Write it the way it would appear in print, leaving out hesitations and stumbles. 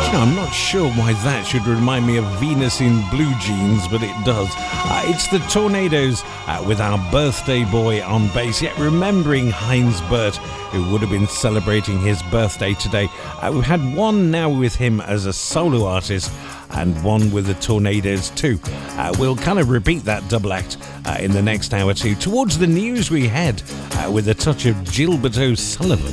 I'm not sure why that should remind me of Venus in Blue Jeans, but it does. It's the Tornadoes with Our Birthday Boy on bass. Yet remembering Heinz Bert, who would have been celebrating his birthday today. We've had one now with him as a solo artist and one with the Tornadoes too. We'll kind of repeat that double act in the next hour too. Towards the news we head with a touch of Gilbert O'Sullivan.